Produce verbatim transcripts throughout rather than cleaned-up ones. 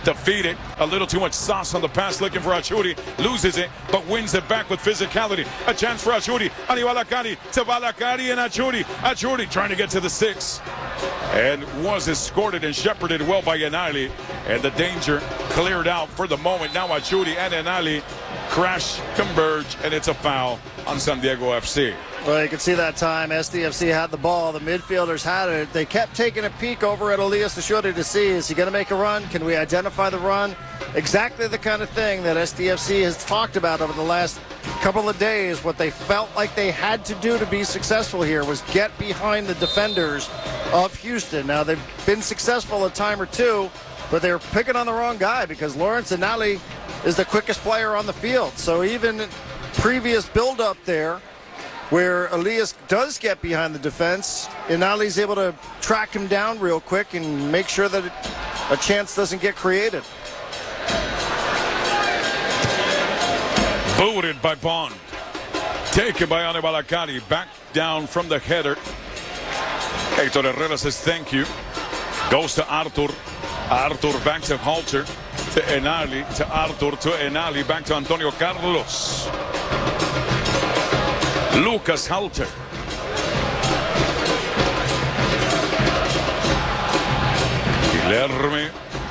defeated. A little too much sauce on the pass, looking for Achouri. Loses it, but wins it back with physicality. A chance for Achouri. Anibalakari to Balakari and Achouri. Achouri trying to get to the six. And was escorted and shepherded well by Enali. And the danger cleared out for the moment. Now Achouri and Enali crash, converge, and it's a foul on San Diego F C. Well, you can see that time S D F C had the ball. The midfielders had it. They kept taking a peek over at Elias Achouri to see, is he going to make a run? Can we identify the run? Exactly the kind of thing that S D F C has talked about over the last couple of days. What they felt like they had to do to be successful here was get behind the defenders of Houston. Now, they've been successful a time or two, but they're picking on the wrong guy because Lawrence Enali is the quickest player on the field. So even previous build-up there, where Elias does get behind the defense, Enali's able to track him down real quick and make sure that it, a chance doesn't get created. Booted by Bond. Taken by Anibalakari. Back down from the header. Hector Herrera says thank you. Goes to Arthur. Arthur back to Halter. To Enali. To Arthur. To Enali. Back to Antonio Carlos. Lucas Halter. Guilherme.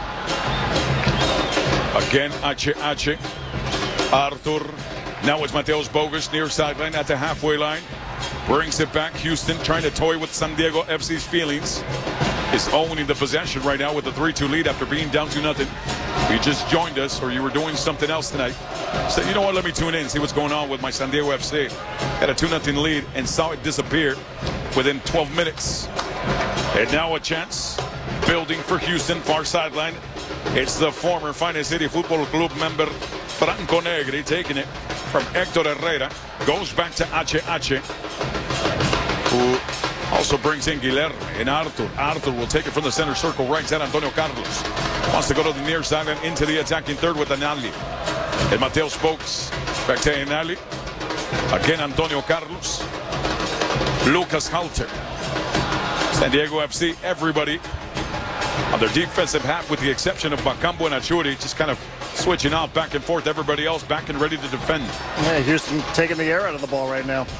Again, H H. Arthur. Now it's Mateos Bogus near sideline at the halfway line. Brings it back. Houston trying to toy with San Diego F C's feelings. Is owning the possession right now with a three two lead after being down to nothing. You just joined us or you were doing something else tonight. So you know what, let me tune in, see what's going on with my San Diego F C. Had a two nothing lead and saw it disappear within twelve minutes. And now a chance. Building for Houston, far sideline. It's the former Finest City Football Club member Franco Negri taking it from Hector Herrera. Goes back to H H, who also brings in Guilherme and Arthur. Arthur will take it from the center circle, right side. Antonio Carlos wants to go to the near side and into the attacking third with Enali. And Mateo Spokes back to Enali. Again, Antonio Carlos. Lucas Halter. San Diego F C, everybody on their defensive half with the exception of Bacambo and Achouri, just kind of switching out back and forth. Everybody else back and ready to defend. Yeah, Houston taking the air out of the ball right now.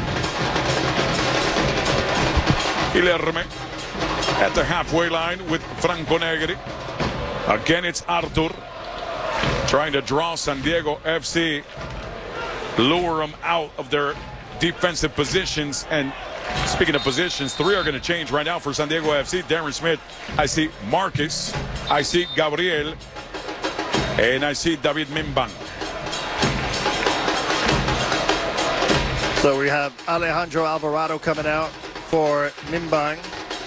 Guilherme at the halfway line with Franco Negri. Again, it's Arthur trying to draw San Diego F C, lure them out of their defensive positions. And speaking of positions, three are going to change right now for San Diego F C. Darren Smith, I see Marcus, I see Gabriel, and I see David Mimbang. So we have Alejandro Alvarado coming out for Mimbang.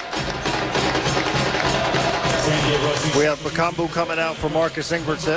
We have Bakambu coming out for Marcus Ingvartsen.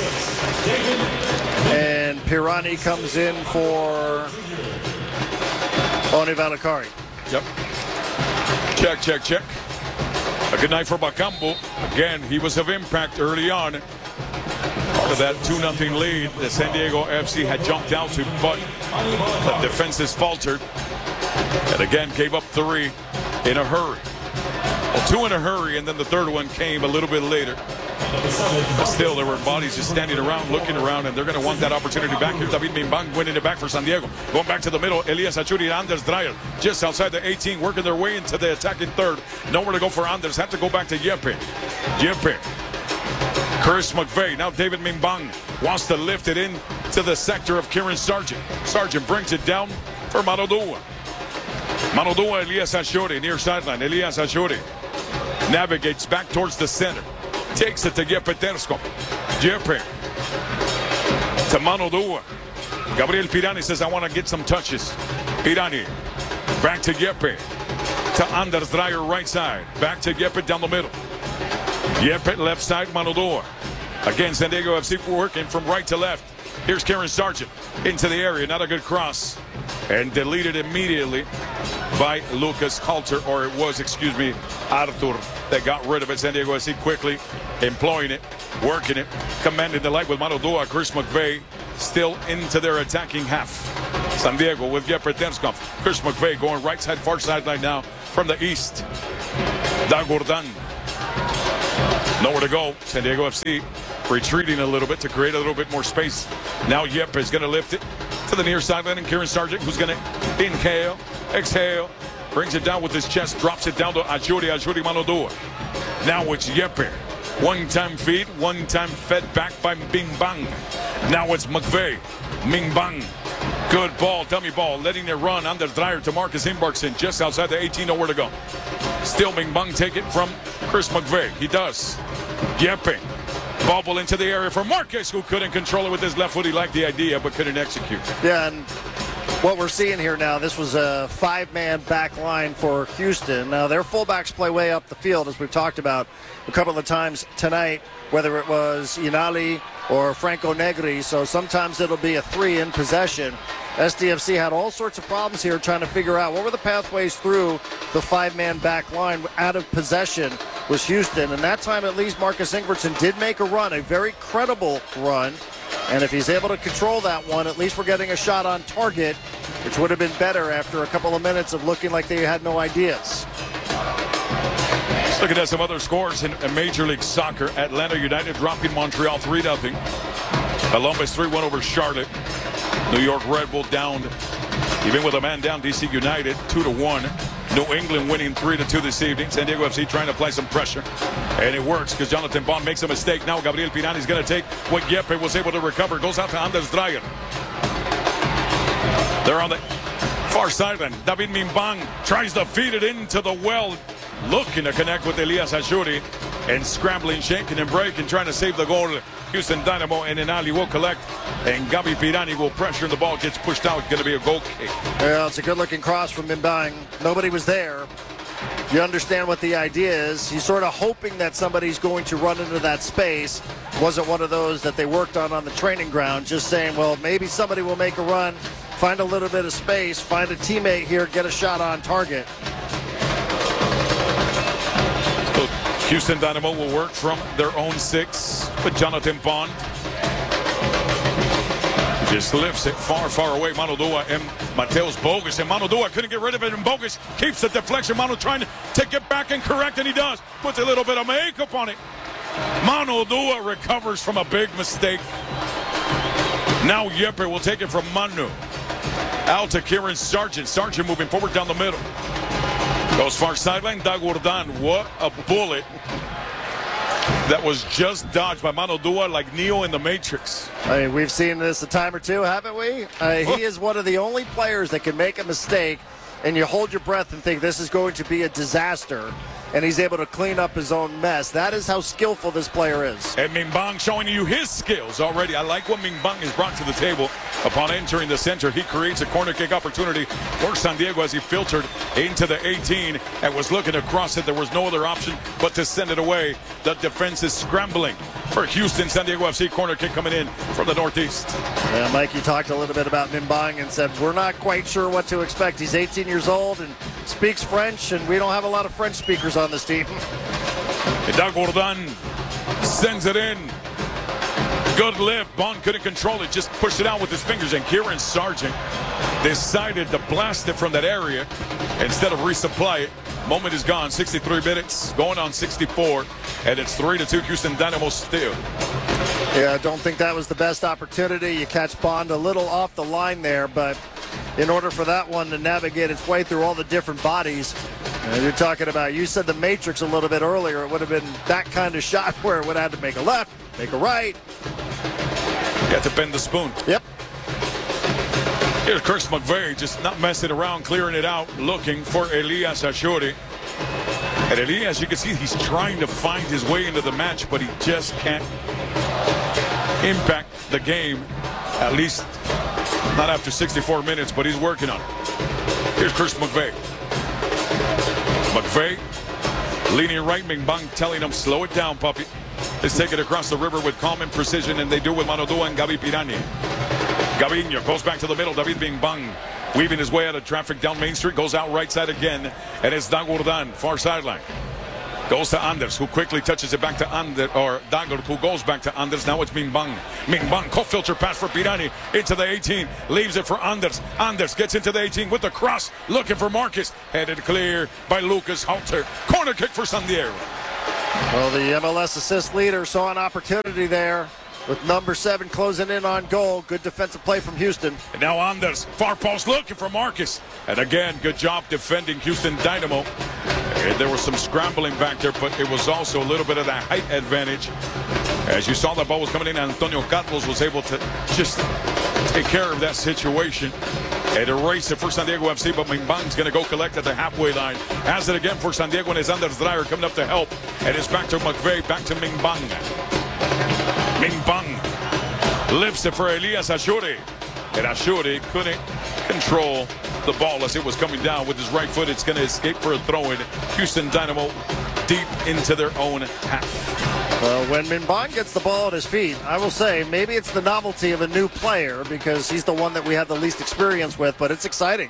And Pirani comes in for Oni Valakari. Yep. Check, check, check. A good night for Bakambu. Again, he was of impact early on. Part of that two nothing lead that San Diego F C had jumped out to, but the defense has faltered. And again, gave up three in a hurry. Well, two in a hurry, and then the third one came a little bit later. But still, there were bodies just standing around, looking around, and they're going to want that opportunity back. Here's David Mimbang winning it back for San Diego. Going back to the middle, Elias Achouri and Anders Dreyer just outside the eighteen, working their way into the attacking third. Nowhere to go for Anders. Have to go back to Yepe. Yepe. Chris McVeigh. Now David Mimbang wants to lift it in to the sector of Kieran Sargent. Sargent brings it down for Manodua. Manodua, Elias Achouri near sideline. Elias Achouri navigates back towards the center. Takes it to Yepe Tersko. Yepe to Manodua. Gabriel Pirani says, I want to get some touches. Pirani back to Yepe. To Anders Dreyer right side. Back to Yepe down the middle. Yepe left side, Manodua. Again, San Diego F C working from right to left. Here's Kieran Sargent into the area. Not a good cross. And deleted immediately by Lucas Halter, or it was, excuse me, Arthur that got rid of it. San Diego F C quickly employing it, working it, commanding the light with Manodua. Chris McVeigh still into their attacking half. San Diego with Yepe Terskov. Chris McVeigh going right side, far sideline now from the east. Dagordan. Nowhere to go. San Diego F C retreating a little bit to create a little bit more space. Now Yep is going to lift it to the near sideline, and Kieran Sargent, who's going to inhale, exhale, brings it down with his chest, drops it down to Ajuri, Ajuri Manodua. Now it's Yepe. One-time feed, one-time fed back by Bing Bang. Now it's McVeigh. Ming Bang. Good ball, dummy ball, letting it run. Anders Dreyer to Marcus Imbarkson just outside the eighteen, nowhere to go. Still Ming Bang take it from Chris McVeigh. He does. Yepe. Bobble into the area for Marcus, who couldn't control it with his left foot. He liked the idea, but couldn't execute. Yeah, and what we're seeing here now, this was a five-man back line for Houston. Now, their fullbacks play way up the field, as we've talked about a couple of times tonight, whether it was Inali or Franco Negri. So sometimes it'll be a three in possession. S D F C had all sorts of problems here trying to figure out what were the pathways through the five-man back line out of possession was Houston. And that time, at least, Marcus Ingvartson did make a run, a very credible run. And if he's able to control that one, at least we're getting a shot on target, which would have been better after a couple of minutes of looking like they had no ideas. Let's look at some other scores in Major League Soccer. Atlanta United dropping Montreal three nothing. Columbus three one over Charlotte. New York Red Bull down, even with a man down, D C United two to one. New England winning three to two this evening. San Diego F C trying to apply some pressure. And it works because Jonathan Bond makes a mistake. Now Gabriel Pirani is going to take what Yepe was able to recover. Goes out to Anders Dreyer. They're on the far sideline. David Mimbang tries to feed it into the well. Looking to connect with Elias Ajuri. And scrambling, shaking and breaking, trying to save the goal. Houston Dynamo and Inali will collect. And Gabi Pirani will pressure and the ball gets pushed out. It's going to be a goal kick. Well, it's a good-looking cross from Mimbang. Nobody was there. You understand what the idea is. He's sort of hoping that somebody's going to run into that space. Wasn't one of those that they worked on on the training ground. Just saying, well, maybe somebody will make a run, find a little bit of space, find a teammate here, get a shot on target. Houston Dynamo will work from their own six with Jonathan Bond. He just lifts it far, far away. Manodua and Mateus Bogus. And Manodua couldn't get rid of it. And Bogus keeps the deflection. Manu trying to take it back and correct, and he does. Puts a little bit of makeup on it. Manodua recovers from a big mistake. Now Yepe will take it from Manu. Out to Kieran Sargent. Sargent moving forward down the middle. Goes far sideline, Dagurdan. What a bullet. That was just dodged by Manodua like Neo in the Matrix. I mean, we've seen this a time or two, haven't we? Uh, he is one of the only players that can make a mistake, and you hold your breath and think this is going to be a disaster, and he's able to clean up his own mess. That is how skillful this player is. And Mimbang showing you his skills already. I like what Mimbang has brought to the table. Upon entering the center, he creates a corner kick opportunity for San Diego as he filtered into the eighteen and was looking to cross it. There was no other option but to send it away. The defense is scrambling for Houston. San Diego F C corner kick coming in from the northeast. Yeah, Mike, you talked a little bit about Mimbang and said we're not quite sure what to expect. He's eighteen years old and speaks French, and we don't have a lot of French speakers on this team. Dagurdan sends it in. Good lift. Bond couldn't control it. Just pushed it out with his fingers. And Kieran Sargent decided to blast it from that area instead of resupply it. Moment is gone. sixty-three minutes. Going on sixty-four. And it's three to two Houston Dynamo still. Yeah, I don't think that was the best opportunity. You catch Bond a little off the line there, but in order for that one to navigate its way through all the different bodies, uh, you're talking about, you said the Matrix a little bit earlier, it would have been that kind of shot where it would have had to make a left, make a right. Got to bend the spoon. Yep. Here's Chris McVeigh just not messing around, clearing it out, looking for Elias Ajuri. And Elias, you can see he's trying to find his way into the match, but he just can't impact the game, at least not after sixty-four minutes, but he's working on it. Here's Chris McVeigh. McVeigh leaning right, Mimbang telling him, slow it down, puppy. Let's take it across the river with calm and precision, and they do with Manodua and Gabi Pirani. Gabiño goes back to the middle. David Mimbang weaving his way out of traffic down Main Street, goes out right side again, and it's Dagurdan, far sideline. Goes to Anders, who quickly touches it back to Anders, or Dagor, who goes back to Anders. Now it's Mimbang. Mimbang, co-filter pass for Pirani into the eighteen, leaves it for Anders. Anders gets into the eighteen with the cross, looking for Marcus. Headed clear by Lucas Halter. Corner kick for San Diego. Well, the M L S assist leader saw an opportunity there with number seven closing in on goal. Good defensive play from Houston. And now Anders, far post looking for Marcus. And again, good job defending Houston Dynamo. And there was some scrambling back there, but it was also a little bit of that height advantage. As you saw, the ball was coming in, Antonio Carlos was able to just take care of that situation and erase it for San Diego F C, but Mingbang's going to go collect at the halfway line. Has it again for San Diego, and it's Anders Dreyer coming up to help. And it's back to McVeigh, back to Mingbang. Mingbang lifts it for Elias Ashuri. And Ashuri couldn't control the ball as it was coming down with his right foot. It's going to escape for a throw-in. Houston Dynamo deep into their own half. Well, when Mingbang gets the ball at his feet, I will say maybe it's the novelty of a new player because he's the one that we have the least experience with, but it's exciting.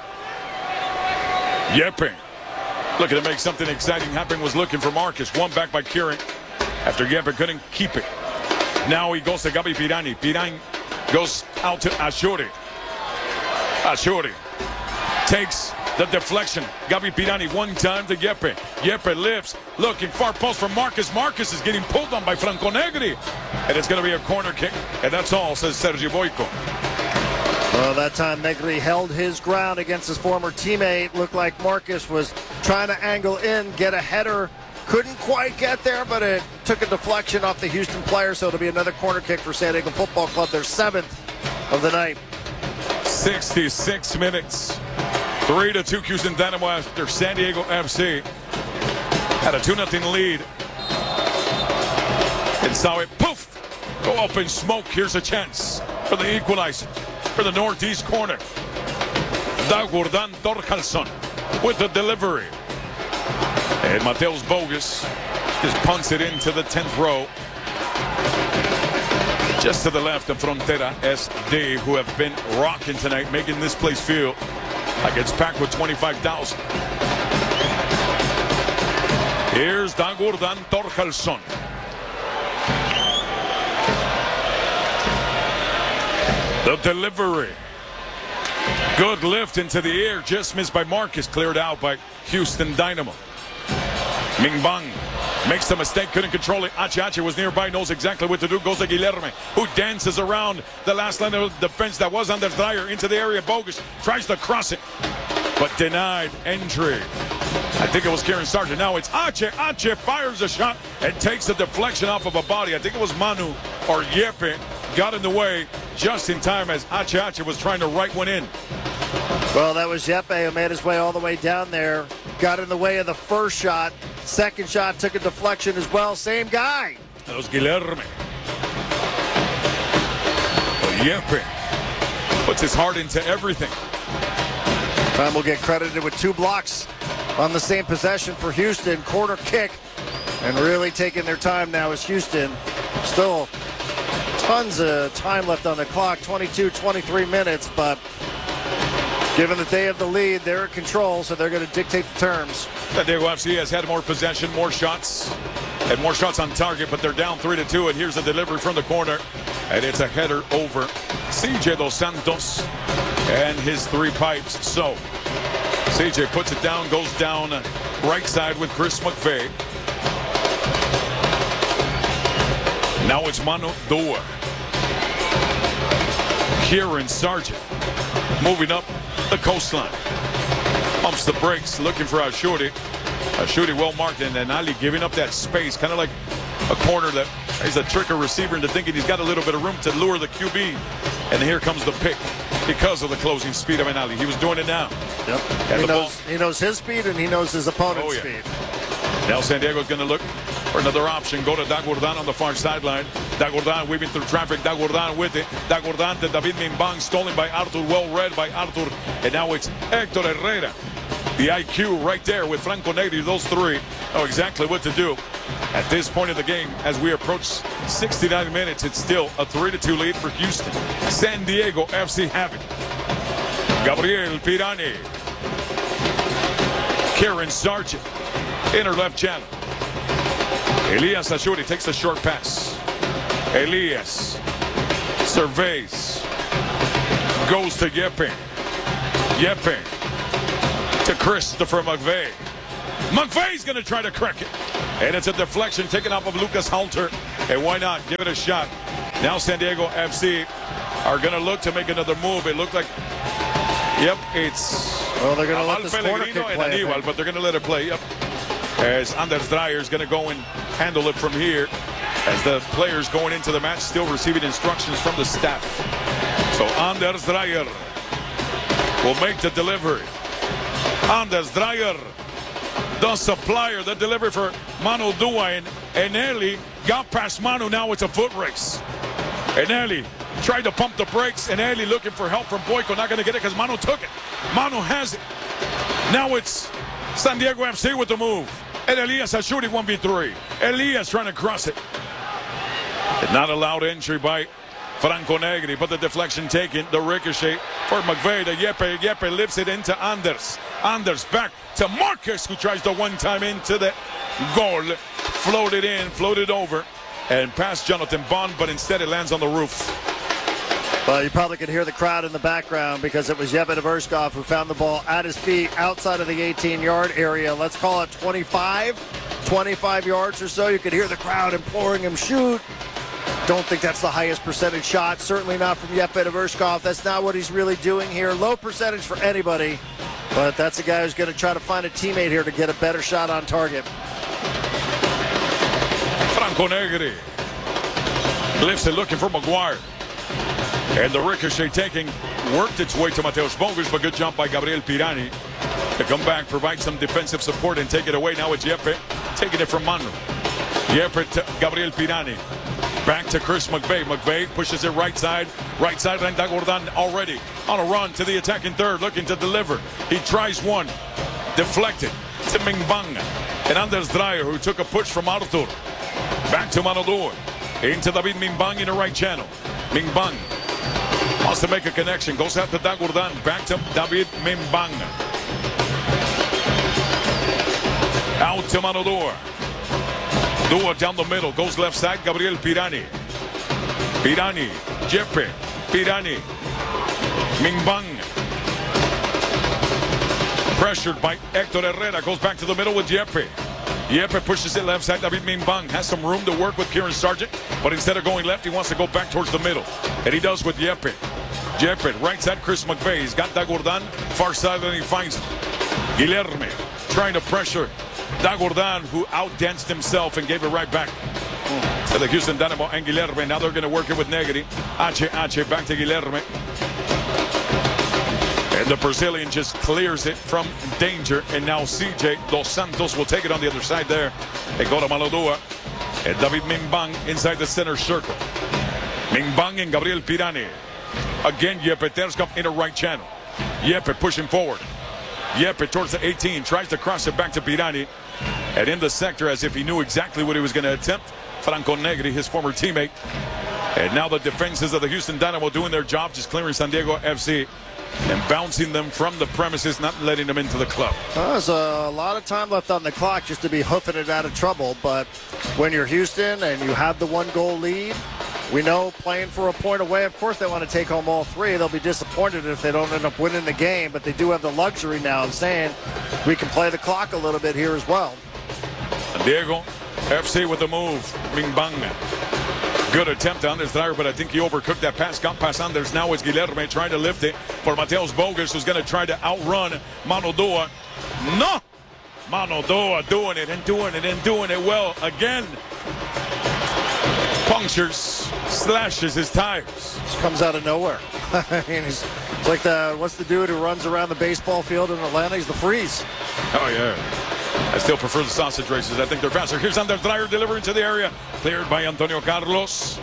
Yepe looking to make something exciting happen, was looking for Marcus. One back by Kieran after Yepe couldn't keep it. Now he goes to Gabi Pirani. Pirani goes out to Ashuri. Ashuri takes the deflection. Gabi Pirani one time to Yepe. Yepe lifts, looking far post from Marcus. Marcus is getting pulled on by Franco Negri. And it's going to be a corner kick. And that's all, says Sergio Boyko. Well, that time Negri held his ground against his former teammate. Looked like Marcus was trying to angle in, get a header. Couldn't quite get there, but it took a deflection off the Houston player, so it'll be another corner kick for San Diego Football Club, their seventh of the night. sixty-six minutes. three to two Houston Dynamo after San Diego F C had a two nothing lead. And saw it, poof, go up in smoke. Here's a chance for the equalizer for the northeast corner. Dagurdan Torkalson with the delivery. And Mateus Bogus just punts it into the tenth row. Just to the left of Frontera S D, who have been rocking tonight, making this place feel like it's packed with twenty-five thousand. Here's Dagurdan Torkalson. The delivery. Good lift into the air, just missed by Marcus, cleared out by Houston Dynamo. Mingbang makes the mistake, couldn't control it. Ache Ache was nearby, knows exactly what to do. Goes to Guilherme, who dances around the last line of defense that was Anders Dreyer into the area. Bogus tries to cross it, but denied entry. I think it was Kieran Sargent. Now it's Ache. Ache fires a shot and takes the deflection off of a body. I think it was Manu or Yepe got in the way just in time as Ache Ache was trying to right one in. Well, that was Yepe who made his way all the way down there. Got in the way of the first shot. Second shot took a deflection as well. Same guy. That was Guilherme. Yepe puts his heart into everything. Time will get credited with two blocks on the same possession for Houston. Corner kick. And really taking their time now is Houston. Still tons of time left on the clock. twenty-two, twenty-three minutes, but given that they have the lead, they're in control, so they're going to dictate the terms. San Diego F C has had more possession, more shots, and more shots on target, but they're down three to two. And here's a delivery from the corner, and it's a header over C J Dos Santos and his three pipes. So C J puts it down, goes down right side with Chris McVeigh. Now it's Manu Dua. Kieran Sargent moving up the coastline. Pumps the brakes, looking for Ashuri. Ashuri well marked, and then Ali giving up that space, kind of like a corner that he's a tricker receiver into thinking he's got a little bit of room to lure the Q B. And here comes the pick because of the closing speed of Ali. He was doing it now. Yep. And he, the knows, he knows his speed and he knows his opponent's Oh, yeah. speed. Now San Diego's going to look for another option. Go to Dagurdan on the far sideline. Dagurdan weaving through traffic. Dagurdan with it. Dagurdan to David Mingbang. Stolen by Arthur. Well read by Arthur. And now it's Hector Herrera. The I Q right there with Franco Negri. Those three know exactly what to do. At this point of the game, as we approach sixty-nine minutes, it's still a three to two lead for Houston. San Diego F C have it. Gabriel Pirani. Kieran Sargent. Inner left channel. Elias Ashuri takes the short pass. Elias surveys. Goes to Yepe. Yepe to Christopher McVeigh. McVeigh's going to try to crack it. And it's a deflection taken off of Lucas Halter. And why not? Give it a shot. Now San Diego F C are going to look to make another move. It looked like, yep, it's Well, they're going to let Amal this corner kick Pellegrino and play. I Aníbal, think. but they're going to let it play. Yep. As Anders Dreyer is going to go and handle it from here. As the players going into the match still receiving instructions from the staff. So Anders Dreyer will make the delivery. Anders Dreyer, the supplier, the delivery for Manu Dua, and Eneli got past Manu. Now it's a foot race. Eneli tried to pump the brakes. Eneli looking for help from Boyko. Not going to get it because Manu took it. Manu has it. Now it's San Diego F C with the move. And Elias is shooting one v three. Elias trying to cross it. Not allowed entry by Franco Negri, but the deflection taken, the ricochet for McVeigh. The Yepe, Yepe lifts it into Anders. Anders back to Marcus, who tries the one-time into the goal. Floated in, floated over, and past Jonathan Bond, but instead it lands on the roof. Well, you probably could hear the crowd in the background because it was Yevhen Vershkov who found the ball at his feet outside of the eighteen-yard area. Let's call it twenty-five, twenty-five yards or so. You could hear the crowd imploring him, shoot. Don't think that's the highest percentage shot. Certainly not from Yevhen Vershkov. That's not what he's really doing here. Low percentage for anybody. But that's a guy who's going to try to find a teammate here to get a better shot on target. Franco Negri lifts it looking for McGuire. And the ricochet taking worked its way to Mateus Bogus, but good job by Gabriel Pirani to come back, provide some defensive support, and take it away. Now it's Yepe taking it from Manu. Yepe to Gabriel Pirani. Back to Chris McVeigh. McVeigh pushes it right side. Right side, Renda Gordan already on a run to the attacking third, looking to deliver. He tries one. Deflected to Mingbang. And Anders Dreyer, who took a push from Arthur. Back to Manodor. Into David Mingbang in the right channel. Mingbang wants to make a connection. Goes out to Dagurdan. Back to David Mingbang. Out to Manodor. Dua down the middle, goes left side, Gabriel Pirani. Pirani, Jeppe, Pirani, Mingbang. Pressured by Hector Herrera, goes back to the middle with Jeppe. Jeppe pushes it left side, David Mingbang has some room to work with Kieran Sargent, but instead of going left, he wants to go back towards the middle. And he does with Jeppe. Jeppe, right side, Chris McVeigh. He's got Dagurdan, far side, and he finds Guilherme, trying to pressure Dagurdan, who outdanced himself and gave it right back to the Houston Dynamo and Guilherme. Now they're going to work it with Negri. Ache, Ache, back to Guilherme. And the Brazilian just clears it from danger. And now C J Dos Santos will take it on the other side there. They go to Malodua. And David Mingbang inside the center circle. Mingbang and Gabriel Pirani. Again, Yepe Terskov in the right channel. Yepe pushing forward. Yepe towards the eighteen, tries to cross it back to Pirani. And in the sector, as if he knew exactly what he was going to attempt, Franco Negri, his former teammate. And now the defenses of the Houston Dynamo doing their job, just clearing San Diego F C and bouncing them from the premises, not letting them into the club. Well, there's a lot of time left on the clock just to be hoofing it out of trouble. But when you're Houston and you have the one-goal lead, we know playing for a point away, of course they want to take home all three. They'll be disappointed if they don't end up winning the game, but they do have the luxury now of saying we can play the clock a little bit here as well. San Diego F C with the move. Mingbang. Good attempt on Anders Dreyer, but I think he overcooked that pass. Got past Anders. Now it's Guilherme trying to lift it for Mateus Bogus, who's going to try to outrun Manodua. No! Manodua doing it and doing it and doing it well again. Punctures, slashes his tires. Just comes out of nowhere. I mean, he's it's like the, what's the dude who runs around the baseball field in Atlanta? He's the Freeze. Oh, yeah. I still prefer the sausage races. I think they're faster. Here's Anders Dreyer delivering to the area. Cleared by Antonio Carlos.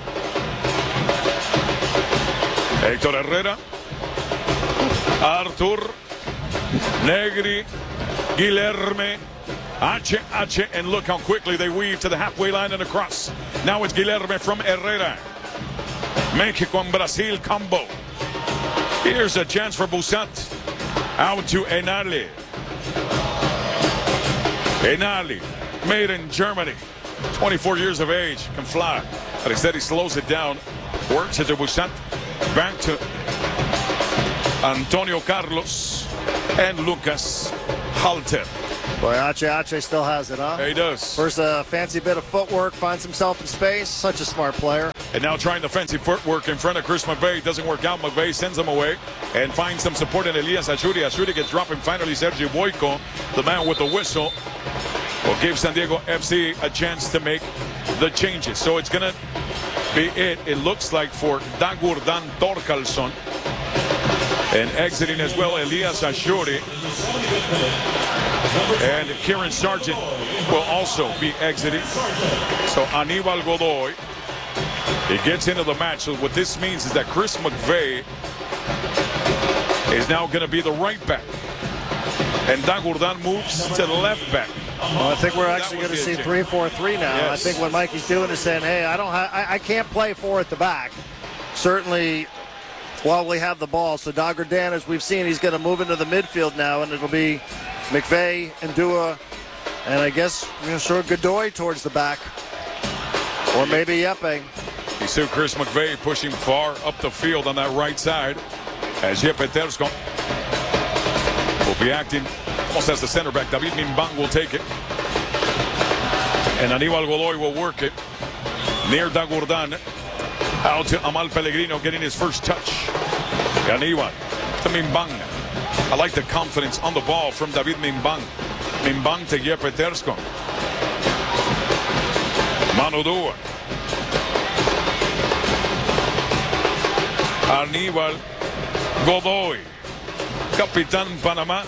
Hector Herrera. Arthur. Negri. Guilherme. Ache, Ache, and look how quickly they weave to the halfway line and across. Now it's Guilherme from Herrera. Mexico and Brazil combo. Here's a chance for Busat. Out to Enali. Enali, made in Germany. twenty-four years of age, can fly. But instead he slows it down. Works it to Busat. Back to Antonio Carlos and Lucas Halter. Boy, Ache Ache still has it, huh? Yeah, he does. First a fancy bit of footwork, finds himself in space. Such a smart player. And now trying the fancy footwork in front of Chris McVeigh. Doesn't work out. McVeigh sends him away and finds some support in Elias Ashuri. Ashuri gets dropped, and finally Sergio Boyko, the man with the whistle, will give San Diego F C a chance to make the changes. So it's going to be it, it looks like, for Dagurdan Torkalson. And exiting as well, Elias Ashuri. And Kieran Sargent will also be exiting. So Aníbal Godoy, he gets into the match. So what this means is that Chris McVeigh is now going to be the right back. And Dagurdan moves to the left back. Well, I think we're actually going to see three four three now. Yes. I think what Mikey's doing is saying, hey, I don't ha- I, I can't play four at the back. Certainly while we have the ball. So Dagurdan, as we've seen, he's going to move into the midfield now, and it'll be McVeigh and Dua, and I guess you know, sure Godoy towards the back, or maybe Yepe. You see Chris McVeigh pushing far up the field on that right side, as Yepe Tersko will be acting almost as the center back. David Mimbang will take it, and Aníbal Godoy will work it near Dagurdan. Out to Amal Pellegrino getting his first touch. Aníbal to Mimbang. I like the confidence on the ball from David Mimbang. Mimbang to Yepe Tersko. Manu Dua. Aníbal Godoy. Capitán Panamá.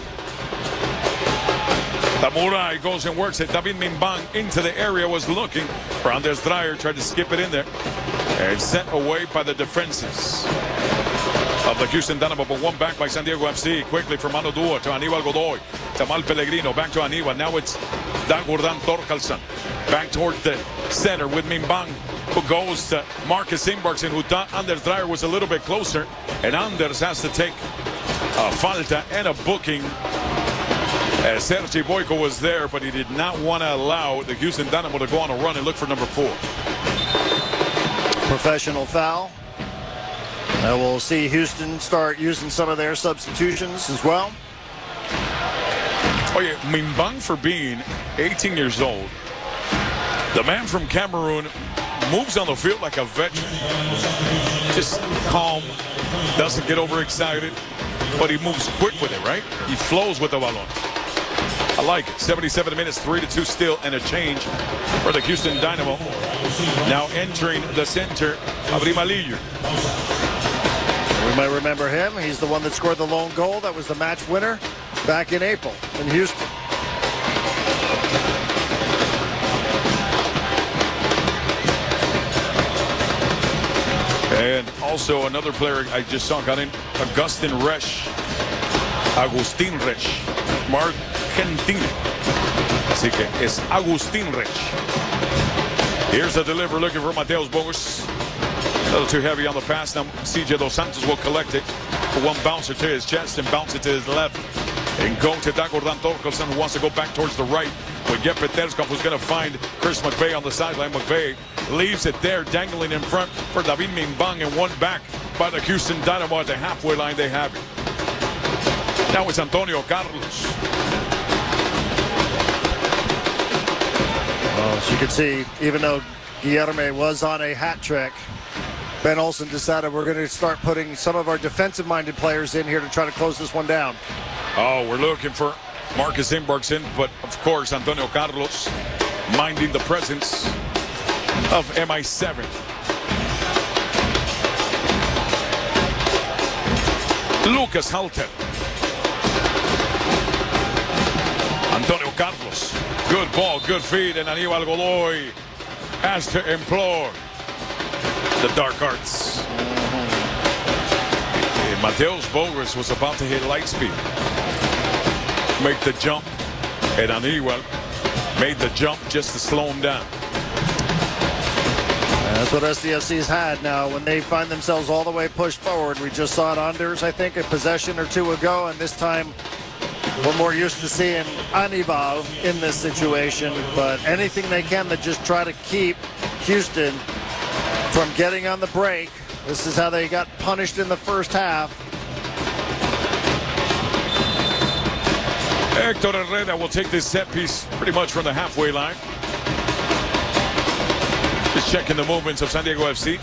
Tamurai goes and works it. David Mimbang into the area, was looking for Anders Dreyer, tried to skip it in there. And sent away by the defenses of the Houston Dynamo, but one back by San Diego F C. Quickly from Manu Dua to Aníbal Godoy. To Mal Pellegrino, back to Aníbal. Now it's Dagurdan Torkalson. Back toward the center with Mimbang, who goes to Marcus Imbarksen, who thought Anders Dreyer was a little bit closer. And Anders has to take a falta and a booking. As Sergei Boyko was there, but he did not want to allow the Houston Dynamo to go on a run and look for number four. Professional foul. And we'll see Houston start using some of their substitutions as well. Oh yeah, Mimbang, for being eighteen years old, the man from Cameroon moves on the field like a veteran. Just calm, doesn't get overexcited, but he moves quick with it, right? He flows with the ballon. I like it. seventy-seven minutes, three to two still, and a change for the Houston Dynamo. Now entering the center, Abrimalillo. We might remember him. He's the one that scored the lone goal. That was the match winner back in April in Houston. And also another player I just saw got in, Agustin Resch. Agustin Resch. Mark Argentina. Así que es Agustin Resch. Here's the delivery, looking for Mateus Bogus. A little too heavy on the pass. Now C J Dos Santos will collect it for one bouncer to his chest and bounce it to his left. And go to Dagurdan Torkalson, who wants to go back towards the right. When Yepe Terskov was going to find Chris McVeigh on the sideline. McVeigh leaves it there, dangling in front for David Mimbang, and one back by the Houston Dynamo at the halfway line. They have it. Now it's Antonio Carlos. Well, as you can see, even though Guilherme was on a hat trick, Ben Olsen decided we're going to start putting some of our defensive-minded players in here to try to close this one down. Oh, we're looking for Marcus Imbarksen, but of course Antonio Carlos minding the presence of M I seven. Lucas Halter. Antonio Carlos. Good ball, good feed, and Aníbal Godoy has to implore the dark arts. And Mateus Bogus was about to hit light speed. Make the jump, and Aníbal made the jump just to slow him down. And that's what S D F C's had now when they find themselves all the way pushed forward. We just saw it Anders, I think, a possession or two ago, and this time we're more used to seeing Aníbal in this situation. But anything they can to just try to keep Houston from getting on the break. This is how they got punished in the first half. Hector Herrera will take this set piece pretty much from the halfway line. Just checking the movements of San Diego F C.